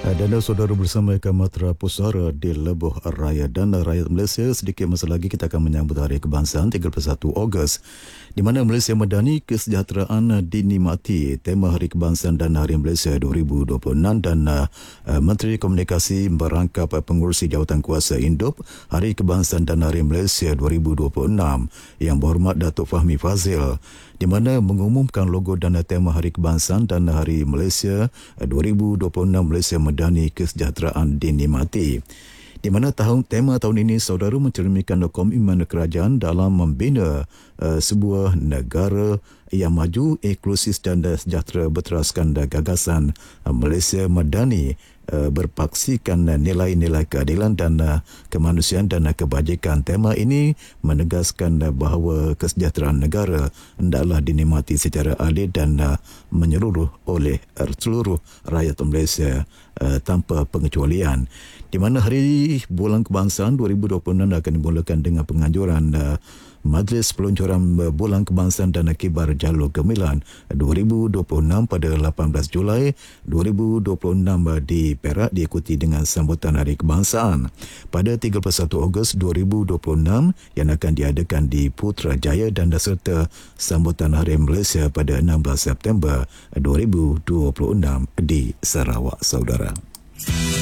Dana saudara bersama Kamatra Pusara di Lebuh Raya Dana Rakyat Malaysia. Sedikit masa lagi kita akan menyambut Hari Kebangsaan 31 Ogos, di mana Malaysia Madani Kesejahteraan dinikmati. Tema Hari Kebangsaan dan Hari Malaysia 2026 dan Menteri Komunikasi merangkap pengurusi jawatan kuasa Indop Hari Kebangsaan dan Hari Malaysia 2026 Yang Berhormat Datuk Fahmi Fazil, di mana mengumumkan logo dan tema Hari Kebangsaan dan Hari Malaysia 2026 Malaysia Madani Kesejahteraan dinikmati. Di mana tema tahun ini saudara mencerminkan komitmen kerajaan dalam membina sebuah negara yang maju, inklusif dan sejahtera berteraskan gagasan Malaysia Madani berpaksikan nilai-nilai keadilan dan kemanusiaan dan kebajikan. Tema ini menegaskan bahawa kesejahteraan negara hendaklah dinikmati secara adil dan menyeluruh oleh seluruh rakyat Malaysia tanpa pengecualian. Di mana Hari Bulan Kebangsaan 2026 akan dimulakan dengan penganjuran Majlis Peluncuran Bulan Kebangsaan dan Kibar Jalur Gemilan 2026 pada 18 Julai 2026 di Perak, diikuti dengan sambutan Hari Kebangsaan pada 31 Ogos 2026 yang akan diadakan di Putrajaya dan serta sambutan Hari Malaysia pada 16 September 2026 di Sarawak, saudara.